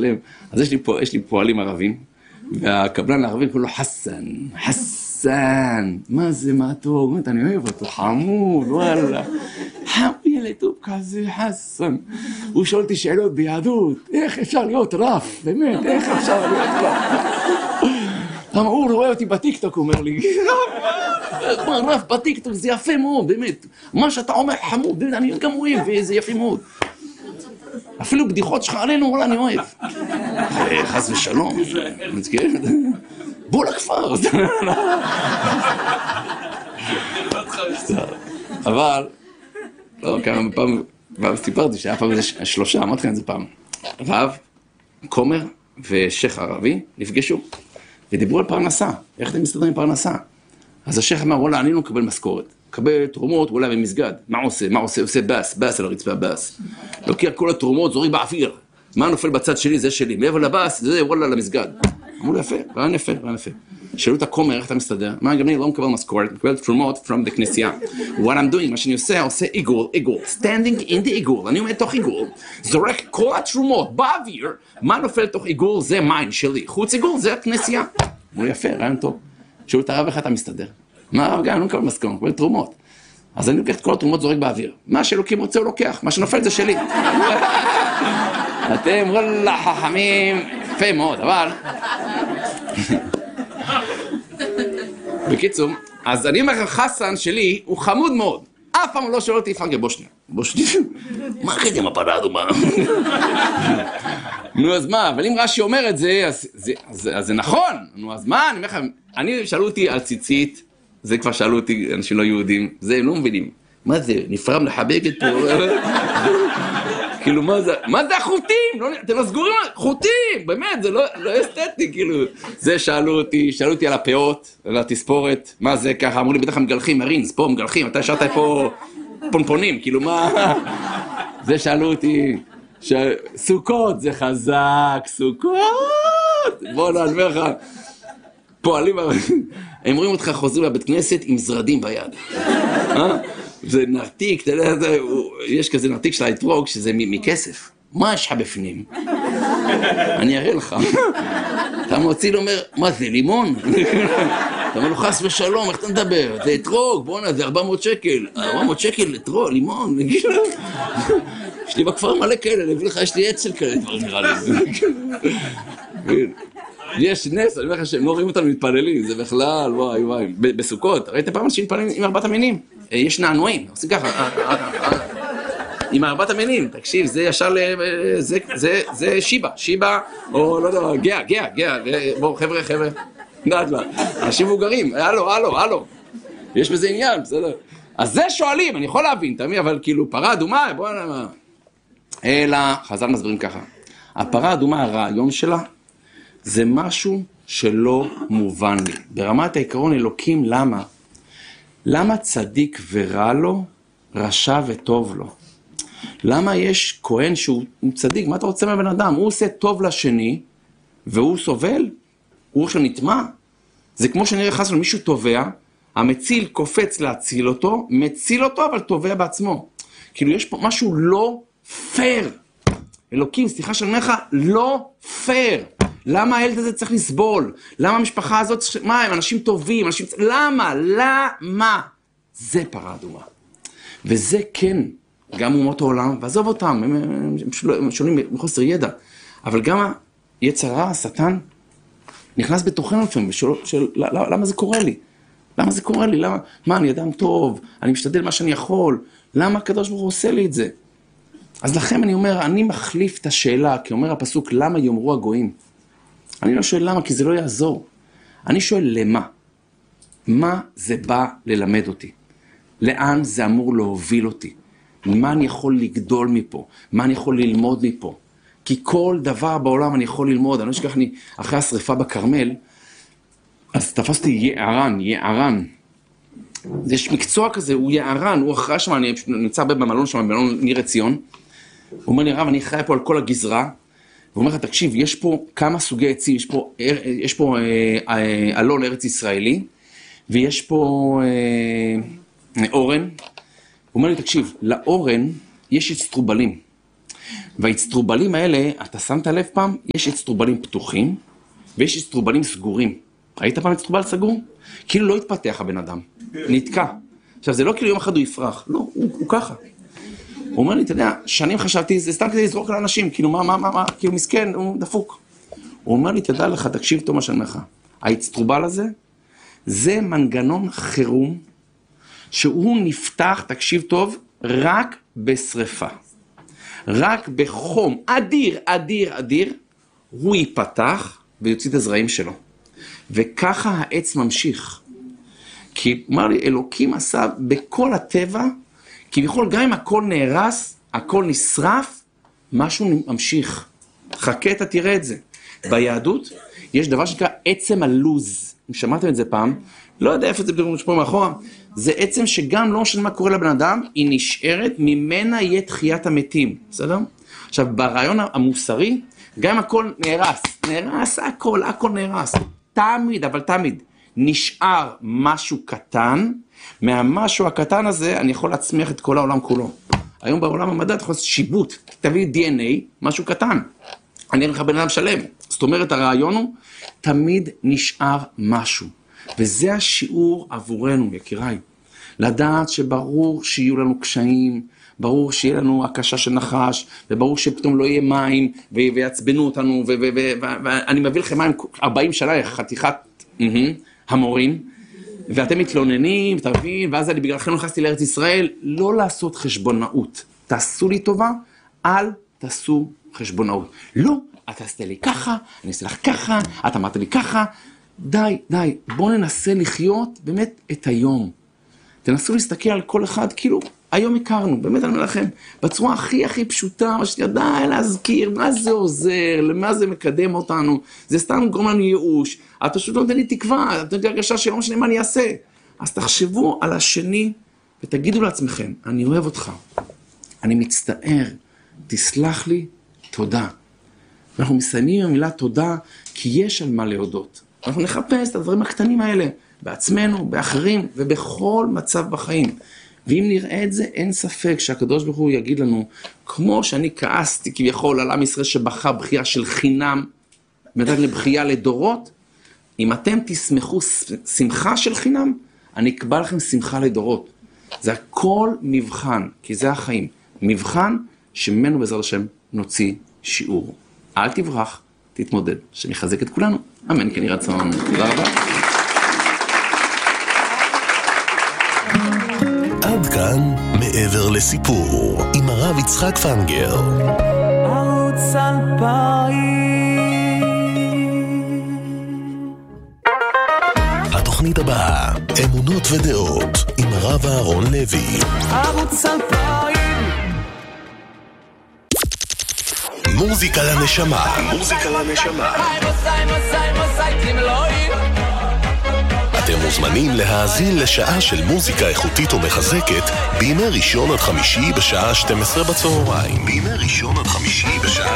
שלם. אז יש לי פועלים ערבים, והקבלן הערבי קוראים לו חסן. מה זה, מה טוב? אני אוהב אותו, חמוד, וואלה. ילד טוב כזה, חסן. הוא שואל אותי שאלות ביהדות, איך אפשר להיות רף? באמת, איך אפשר להיות רף? הוא רואה אותי בטיקטוק, אומר לי, רף בטיקטוק, זה יפה מאוד, באמת. מה שאתה אומר חמוד, באמת, אני גם אוהב, וזה יפה מאוד. אפילו בדיחות שלך עלינו, וואלה, אני אוהב. חס ושלום. בוא לכפר. אבל, לא, כמה פעם סיפרתי שהיה פעם איזה 3, אמרתי כאן איזה פעם. רב, כומר ושייך ערבי נפגשו ודיברו על פרנסה. איך אתם מסתדרים עם פרנסה? אז השייך אמר, וואלה, אני לא מקבל משכורת. מקבל תרומות, וואלה, במסגד. מה עושה? עושה בס על הרצפה, בס. לוקח כל התרומות, זורי באוויר. מה נופל בצד שלי? זה שלי. מעבר לבס, זה וואלה למסגד. אמרו לי, יפה, רעיון יפה. שאלו את הכומר, איך אתה מסתדר? מה, גם אני לא מקבל משכורת, מקבל תרומות from the כנסייה. What I'm doing, מה שאני עושה עיגול, standing in the עיגול. אני עומד תוך עיגול, זורק כל התרומות באוויר, מה נופל תוך עיגול? זה מים שלי. חוץ עיגול, זה הכנסייה. אמרו לי, יפה, רעיון טוב. שאלו את הרב, איך אתה מסתדר? מה הרב גם, אני לא מקבל משכורת, מקבל תרומות. אז אני לוקח את כל התרומות, זורק באוויר. מה שאלוקים רוצה הוא לוקח, מה שנופל זה שלי. אתם וואלה חכמים, יפה מאוד, אבל... בקיצור, אז אני אומר, חסן שלי הוא חמוד מאוד. אף פעם לא שואל אותי, פרגל, בוא שנייה. מה אחרי עם הפרה אדומה? נו, אז מה? אבל אם רש"י אומר את זה, אז זה נכון. נו, אז מה? אני שאלו אותי על ציצית, זה כבר שאלו אותי אנשים לא יהודים, זה הם לא מבינים. מה זה? נפרם לחבקת פה? כאילו, מה זה החוטים? אתם לא סגורים? חוטים! באמת, זה לא אסתטי, כאילו. זה שאלו אותי על הפאות, על התספורת, מה זה ככה? אמרו לי, בטח מגלחים, מרינס, פה מגלחים, אתה השארת פה פונפונים, כאילו, מה? זה שאלו אותי, סוכות, זה חזק, סוכות! בוא נעלמר לך. פועלים, הם רואים אותך חוזרים לבית כנסת עם זרדים ביד. זה נרתיק, אתה יודע, יש כזה נרתיק של האתרוג שזה מכסף. מה יש לך בפנים? אני אראה לך. אתה מוציא אומר, מה זה, לימון? אתה אומר לו, חס ושלום, איך אתה מדבר? זה אתרוג, בוא'נה, זה 400 שקל. 400 שקל, אתרוג, לימון. יש לי בכפר מלא כאלה, להביא לך, יש לי עצל כאלה, כבר נראה לי. יש נס, אני אומר לך שהם לא רואים אותנו מתפללים, זה בכלל, וואי. בסוכות, ראיתם פעם אנשים מתפללים עם 4 המינים? יש נענועים, עושים ככה, עם 4 המינים, תקשיב, זה ישר, זה שיבה, או לא יודע, גאה, בואו חבר'ה, נדלה, אנשים מבוגרים, הלו, יש בזה עניין, בסדר? אז זה שואלים, אני יכול להבין, תמיד, אבל כאילו, פרה אדומה, בואו נאמר, אלא, חז"ל מסבירים ככה, הפרה אדומה, הרעיון שלה, זה משהו שלא מובן לי. ברמת העיקרון אלוקים, למה? למה צדיק ורע לו, רשע וטוב לו? למה יש כהן שהוא צדיק? מה אתה רוצה מהבן אדם? הוא עושה טוב לשני, והוא סובל? הוא עכשיו נטמע? זה כמו שנראה חס לו מישהו טובע, המציל קופץ להציל אותו, מציל אותו אבל טובע בעצמו. כאילו יש פה משהו לא פייר. אלוקים, סליחה שאני אומר לך, לא פייר. למה הילד הזה צריך לסבול? למה המשפחה הזאת, מה הם אנשים טובים, למה? זה פרה אדומה. וזה כן, גם אומות העולם, ועזוב אותם, הם שואלים מחוסר ידע, אבל גם היצר הרע, השטן, נכנס בתוכנו לפעמים, למה זה קורה לי? מה, אני אדם טוב, אני משתדל מה שאני יכול, למה הקדוש ברוך הוא עושה לי את זה? אז לכם אני אומר, אני מחליף את השאלה, כי אומר הפסוק, למה יאמרו הגויים? אני לא שואל למה, כי זה לא יעזור. אני שואל למה. מה זה בא ללמד אותי? לאן זה אמור להוביל אותי? מה אני יכול לגדול מפה? מה אני יכול ללמוד מפה? כי כל דבר בעולם אני יכול ללמוד. אני לא שכח, אחרי השריפה בכרמל, אז תפסתי יערן. יש מקצוע כזה, הוא יערן, הוא אחרי שם, אני נמצא במלון שם, במלון ניר עציון. הוא אומר לי, רב, אני אחראי פה על כל הגזרה, והוא אומר לך, תקשיב, יש פה כמה סוגי עצים, יש פה אלון ארץ ישראלי, ויש פה אורן. הוא אומר לי, תקשיב, לאורן יש אצטרובלים. והאצטרובלים האלה, אתה שמת לב פעם, יש אצטרובלים פתוחים, ויש אצטרובלים סגורים. ראית פעם אצטרובל סגור? כאילו לא התפתח הבן אדם, נתקע. עכשיו, זה לא כאילו יום אחד הוא יפרח, לא, הוא ככה. הוא אומר לי, אתה יודע, שנים חשבתי, זה סתם כדי לזרוק לאנשים, כאילו מה, כאילו מסכן, הוא דפוק. הוא אומר לי, תדע לך, תקשיב טוב מה שאני אומר לך. האצטרובל הזה, זה מנגנון חירום, שהוא נפתח, תקשיב טוב, רק בשריפה. רק בחום אדיר, אדיר, אדיר, הוא ייפתח ויוציא את הזרעים שלו. וככה העץ ממשיך. כי, אמר לי, אלוקים עשה בכל הטבע, כביכול גם אם הכל נהרס, הכל נשרף, משהו ממשיך. חכה, אתה תראה את זה. ביהדות יש דבר שנקרא עצם הלוז. אם שמעתם את זה פעם, לא יודע איפה זה בדיוק פה מאחורה, זה עצם שגם לא משנה מה קורה לבן אדם, היא נשארת, ממנה יהיה תחיית המתים. בסדר? עכשיו, ברעיון המוסרי, גם אם הכל נהרס, הכל נהרס. תמיד, אבל תמיד, נשאר משהו קטן, מהמשהו הקטן הזה אני יכול להצמיח את כל העולם כולו. היום בעולם המדע אתה יכול לעשות שיבוט, תביא DNA, משהו קטן. אני אראה לך בן אדם שלם. זאת אומרת, הרעיון הוא, תמיד נשאר משהו. וזה השיעור עבורנו, יקיריי. לדעת שברור שיהיו לנו קשיים, ברור שיהיה לנו הקשה של נחש, וברור שפתאום לא יהיה מים, ויעצבנו אותנו, ואני מביא לכם מים 40 שנה, חתיכת המורים, ואתם מתלוננים, תבין, ואז אני בגללכם נכנסתי לארץ ישראל, לא לעשות חשבונאות. תעשו לי טובה, אל תעשו חשבונאות. לא, אתה עשית לי ככה, אני אעשה לך ככה, את אמרת לי ככה. די, בואו ננסה לחיות באמת את היום. תנסו להסתכל על כל אחד, כאילו, היום הכרנו, באמת אני אומר לכם, בצורה הכי פשוטה, מה שתדע, להזכיר, מה זה עוזר, למה זה מקדם אותנו, זה סתם גורם לנו ייאוש, אתה פשוט לא נותן לי תקווה, אתה נותן לי הרגשה שלא משנה מה אני אעשה. אז תחשבו על השני, ותגידו לעצמכם, אני אוהב אותך, אני מצטער, תסלח לי, תודה. אנחנו מסיימים עם המילה תודה, כי יש על מה להודות. אנחנו נחפש את הדברים הקטנים האלה, בעצמנו, באחרים, ובכל מצב בחיים. ואם נראה את זה, אין ספק שהקדוש ברוך הוא יגיד לנו, כמו שאני כעסתי כביכול על עם ישראל שבחר בחייה של חינם, מדעת לבחייה לדורות, אם אתם תשמחו שמחה של חינם, אני אקבע לכם שמחה לדורות. זה הכל מבחן, כי זה החיים. מבחן שממנו בעזרת השם נוציא שיעור. אל תברח, תתמודד. שמחזק את כולנו. אמן, כן יראה רצון. תודה רבה. עד כאן מעבר לסיפור עם הרב יצחק פנגר. ערוץ 2000. התוכנית הבאה, אמונות ודעות עם הרב אהרון לוי. ערוץ 2000. מוזיקה לנשמה. מוזיקה לנשמה. אתם מוזמנים להאזין לשעה של מוזיקה איכותית ומחזקת בימי ראשון עד חמישי בשעה 12 בצהריים. בימי ראשון עד חמישי בשעה